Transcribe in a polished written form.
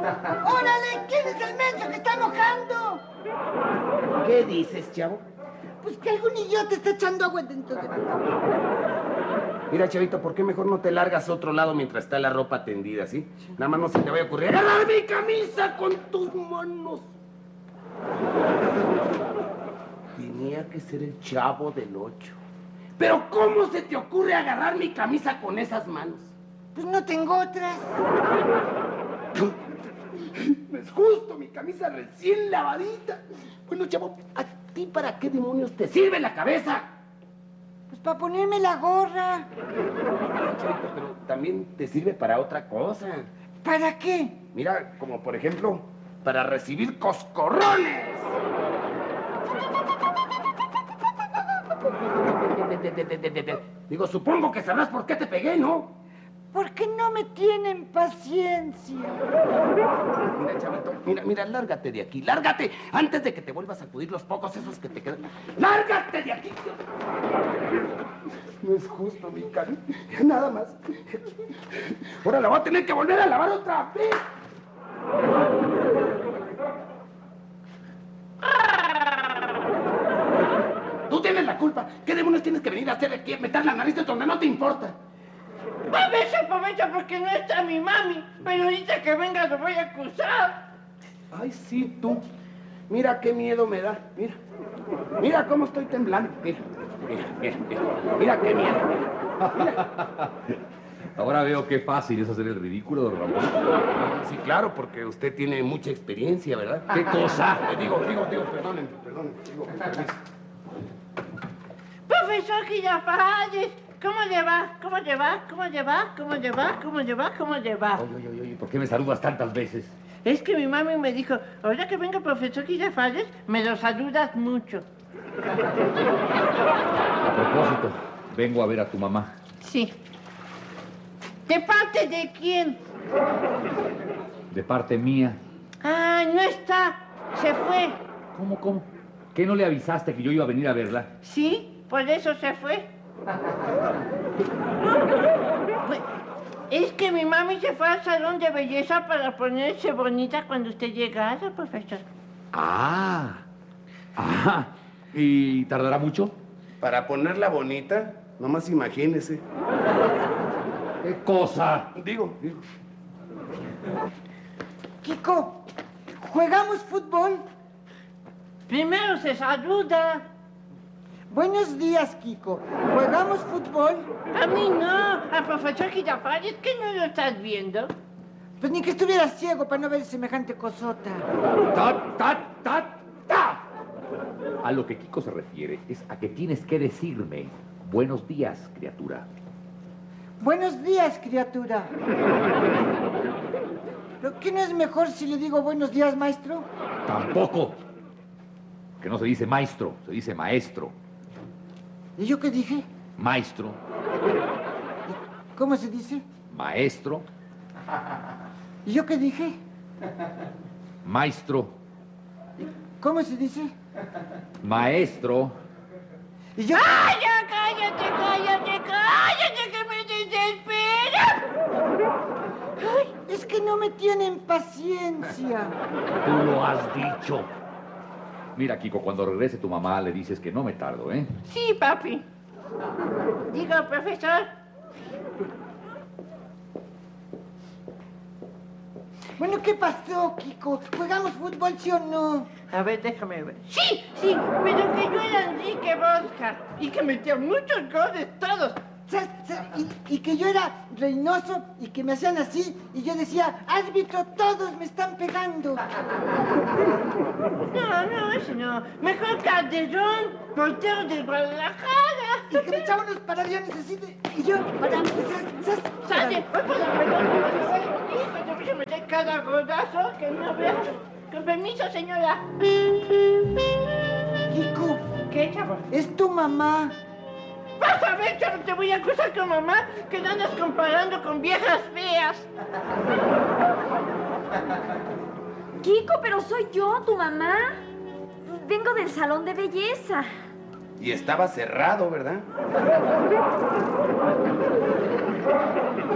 ¡Órale! ¿Quién es el menso que está mojando? ¿Qué dices, chavo? Pues que algún idiota está echando agua dentro de mí. Mira, chavito, ¿por qué mejor no te largas a otro lado mientras está la ropa tendida, sí? Nada más no se te vaya a ocurrir agarrar mi camisa con tus manos. Tenía que ser el Chavo del 8. Pero ¿cómo se te ocurre agarrar mi camisa con esas manos? Pues no tengo otras. No es justo, mi camisa recién lavadita. Bueno, chavo, ¿a ti para qué demonios te sirve la cabeza? Pues para ponerme la gorra. Chavito, pero también te sirve para otra cosa. ¿Para qué? Mira, como por ejemplo, para recibir coscorrones. Digo, supongo que sabrás por qué te pegué, ¿no? Porque no me tienen paciencia. Mira, chavito, mira, lárgate de aquí, lárgate, antes de que te vuelvas a sacudir los pocos esos que te quedan. ¡Lárgate de aquí! No es justo, mi cari, nada más. Ahora la voy a tener que volver a lavar otra vez. Tú tienes la culpa. ¿Qué demonios tienes que venir a hacer aquí? Meter la nariz donde no te importa. Aprovecha porque no está mi mami. Pero ahorita que venga lo voy a acusar. Ay, sí, tú. Mira qué miedo me da. Mira. Mira cómo estoy temblando. Mira qué miedo. Mira. Ahora veo qué fácil es hacer el ridículo, don Ramón. Sí, claro, porque usted tiene mucha experiencia, ¿verdad? ¿Qué cosa? Digo, perdónenme. Digo, permiso. Profesor Girafales, ¿cómo le va? Oye, ¿por qué me saludas tantas veces? Es que mi mami me dijo, ahora que venga profesor Girafales, me lo saludas mucho. A propósito, vengo a ver a tu mamá. Sí. ¿De parte de quién? De parte mía. Ah, no está. Se fue. ¿Cómo? ¿Qué no le avisaste que yo iba a venir a verla? Sí, por eso se fue. Pues, es que mi mami se fue al salón de belleza para ponerse bonita cuando usted llegara, profesor. Ah. ¿Y tardará mucho? Para ponerla bonita, nomás imagínese. ¿Qué cosa? Digo. Kiko, ¿jugamos fútbol? Primero se saluda. Buenos días, Kiko. ¿Jugamos fútbol? A mí no, al profesor Girafales, que no lo estás viendo. Pues ni que estuviera ciego para no ver semejante cosota. ¡Ta! A lo que Kiko se refiere es a que tienes que decirme buenos días, criatura. Buenos días, criatura. ¿Pero qué no es mejor si le digo buenos días, maestro? Tampoco. Que no se dice maestro, se dice maestro. ¿Y yo qué dije? Maestro. ¿Cómo se dice? Maestro. ¿Y yo qué dije? Maestro. ¿Cómo se dice? Maestro. ¿Y yo? ¡Ay, ya, cállate, que me desespera! Ay, es que no me tienen paciencia. Tú lo has dicho. Mira, Kiko, cuando regrese tu mamá le dices que no me tardo, ¿eh? Sí, papi. Diga, profesor. Bueno, ¿qué pasó, Kiko? ¿Jugamos fútbol, sí o no? A ver, déjame ver. Sí, pero que yo era Enrique Borja y que metía muchos goles todos. Y que yo era Reynoso y que me hacían así y yo decía, árbitro, todos me están pegando. No, eso no. Mejor Calderón, portero del Guadalajara. Y que me echaban unos paraviones así y yo, para mí, ¡Sale! Perdón, se me da cada golazo que no veo. Con permiso, señora. Kiko, ¿Qué, chavo? es tu mamá. Vas a ver, chavo, te voy a acusar con mamá que no andas comparando con viejas feas. Kiko, pero soy yo, tu mamá. Vengo del salón de belleza. Y estaba cerrado, ¿verdad?